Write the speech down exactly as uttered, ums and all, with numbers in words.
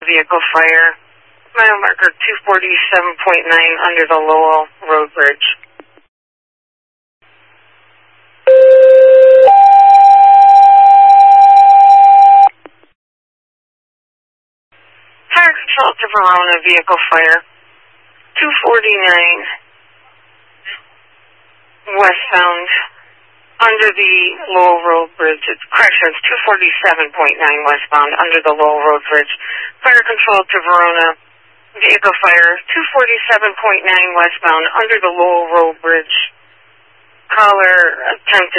Vehicle fire. Mile marker two forty-seven point nine under the Lowell Road Bridge. Fire control to Verona, vehicle fire. two forty-nine westbound under the Lowell Road Bridge. It's, correction, it's two forty-seven point nine westbound under the Lowell Road Bridge. Fire control to Verona, vehicle fire. two forty-seven point nine westbound under the Lowell Road Bridge. Caller attempted